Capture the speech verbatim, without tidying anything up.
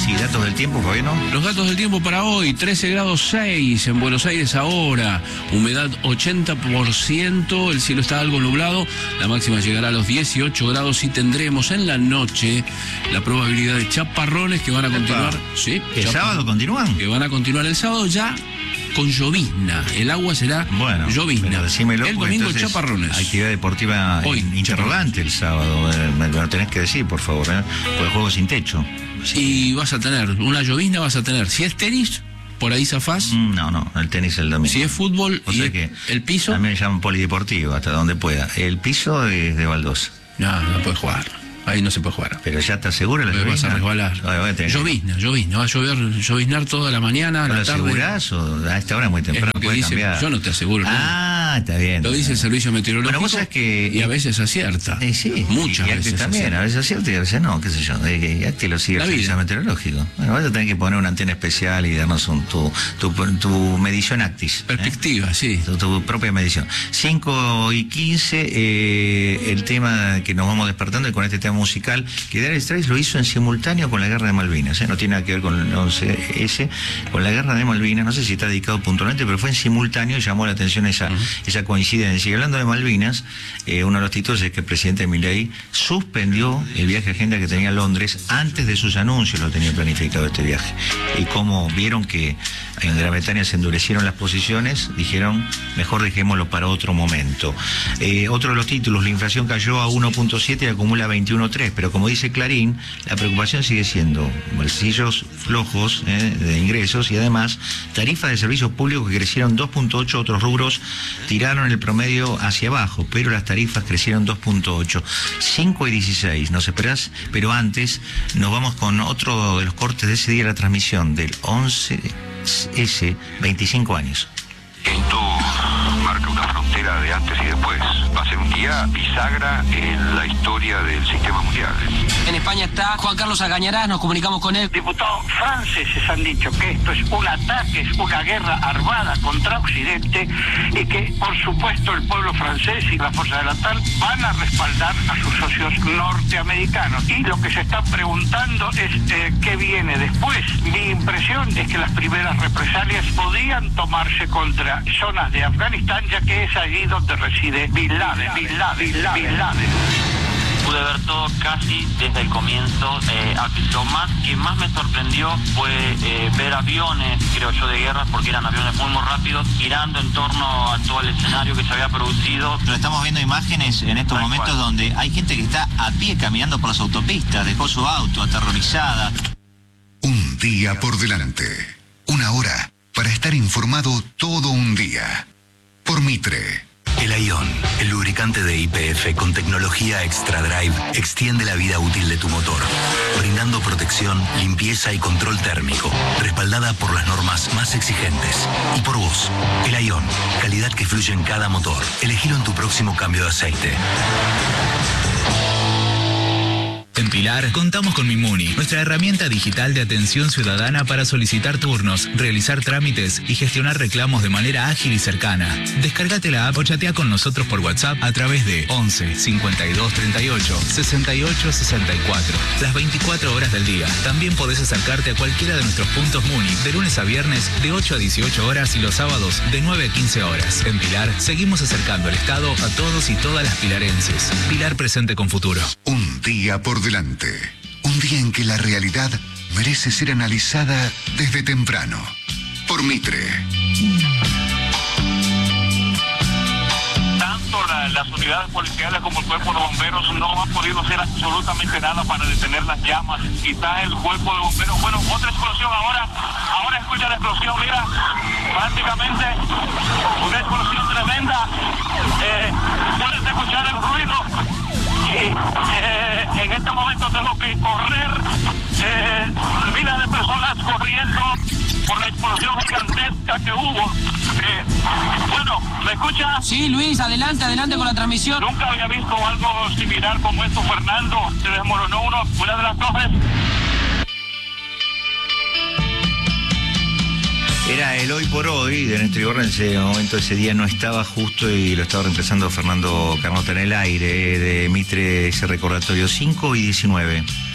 sí, datos del tiempo, Fabiano. Los datos del tiempo para hoy: trece grados seis en Buenos Aires ahora, humedad ochenta por ciento, el cielo está algo nublado, la máxima llegará a los dieciocho grados y tendremos en la noche la probabilidad de chaparrones que van a continuar. ¿Sí? ¿El sábado continúan? Que van a continuar el sábado ya con llovizna. El agua será bueno, llovizna. Decímelo, el domingo entonces, chaparrones. Actividad deportiva hoy, interrogante el sábado. Eh, me lo tenés que decir, por favor, ¿eh? Por el juego sin techo. Y vas a tener una llovizna, vas a tener. Si es tenis, por ahí zafás. Mm, no, no, el tenis el domingo. Si es fútbol, o y sea que el piso. A mí me llaman polideportivo, hasta donde pueda. El piso es de baldosa. No, no puedes jugar. Ahí no se puede jugar. Pero ya está seguro la llovizna. Vas a resbalar. Llovizna, llovizna. Va a llover, lloviznar toda la mañana, ¿No la lo tarde. asegurás o a esta hora muy temprano es lo que puede dice, cambiar? Yo no te aseguro. Ah, está bien. Lo dice el servicio meteorológico. Bueno, vos sabés que... Y a veces acierta. Eh, sí. Muchas y, y veces también, acierta. a veces acierta y a veces no, qué sé yo. Ya que lo sigue el servicio meteorológico. Bueno, vas a tener que poner una antena especial y darnos un, tu, tu, tu medición Actis. Perspectiva, ¿eh? Sí. Tu, tu propia medición. cinco y quince, eh, el tema que nos vamos despertando y con este tema musical, que Dire Straits lo hizo en simultáneo con la Guerra de Malvinas, ¿eh? No tiene nada que ver con el once ese, con la Guerra de Malvinas, no sé si está dedicado puntualmente, pero fue en simultáneo y llamó la atención esa, uh-huh. esa coincidencia. Y hablando de Malvinas, eh, uno de los títulos es que el presidente Milei suspendió el viaje a agenda que tenía a Londres, antes de sus anuncios lo tenía planificado este viaje. Y como vieron que en Gran Bretaña se endurecieron las posiciones, dijeron, mejor dejémoslo para otro momento. Eh, otro de los títulos, la inflación cayó a uno punto siete y acumula veintiuno punto tres, pero como dice Clarín, la preocupación sigue siendo bolsillos flojos eh, de ingresos y además tarifas de servicios públicos que crecieron dos punto ocho, otros rubros tiraron el promedio hacia abajo, pero las tarifas crecieron dos punto ocho. cinco y dieciséis, nos esperás, pero antes nos vamos con otro de los cortes de ese día de la transmisión del once ese, veinticinco años. Esto marca una frontera de antes y después. Va a ser un día bisagra en la historia del sistema mundial. En España está Juan Carlos Agañarás, nos comunicamos con él. Diputados franceses han dicho que esto es un ataque, es una guerra armada contra Occidente y que, por supuesto, el pueblo francés y la Fuerza de la Tal van a respaldar a sus socios norteamericanos. Y lo que se está preguntando es eh, qué viene después. Mi impresión es que las primeras represalias podrían tomarse contra zonas de Afganistán, ya que es allí donde reside Bin Laden, Bin Laden, Bin Laden, Bin Laden. Pude ver todo casi desde el comienzo. Eh, lo más que más me sorprendió fue eh, ver aviones, creo yo, de guerra, porque eran aviones muy muy rápidos, girando en torno a todo el escenario que se había producido. Pero estamos viendo imágenes en estos Tal momentos cual. Donde hay gente que está a pie caminando por las autopistas, dejó su auto aterrorizada. Un día por delante, una hora para estar informado todo un día. Por Mitre. El Ion, el lubricante de Y P F con tecnología Extra Drive, extiende la vida útil de tu motor, brindando protección, limpieza y control térmico, respaldada por las normas más exigentes. Y por vos, el Ion, calidad que fluye en cada motor. Elegilo en tu próximo cambio de aceite. En Pilar contamos con Mimuni, nuestra herramienta digital de atención ciudadana para solicitar turnos, realizar trámites y gestionar reclamos de manera ágil y cercana. Descárgate la app o chatea con nosotros por WhatsApp a través de once cincuenta y dos treinta y ocho sesenta y ocho sesenta y cuatro. Las veinticuatro horas del día. También podés acercarte a cualquiera de nuestros puntos Muni de lunes a viernes de ocho a dieciocho horas y los sábados de nueve a quince horas. En Pilar seguimos acercando el Estado a todos y todas las pilarenses. Pilar presente con futuro. Un día por delante. Un día en que la realidad merece ser analizada desde temprano. Por Mitre. Tanto la, las unidades policiales como el cuerpo de bomberos no han podido hacer absolutamente nada para detener las llamas. Quizá el cuerpo de bomberos, bueno, otra explosión ahora, ahora escucha la explosión, mira, prácticamente una explosión tremenda. Eh, puedes escuchar el ruido. Y, eh, en este momento tengo que correr, eh, miles de personas corriendo por la explosión gigantesca que hubo. Eh, bueno, ¿me escucha? Sí, Luis, adelante, adelante con la transmisión. Nunca había visto algo similar como esto, Fernando. Se desmoronó uno, una de las torres. Era el hoy por hoy de Néstor Iborra. En ese momento, ese día no estaba justo y lo estaba reemplazando Fernando Carnota en el aire. De Mitre, ese recordatorio cinco y diecinueve.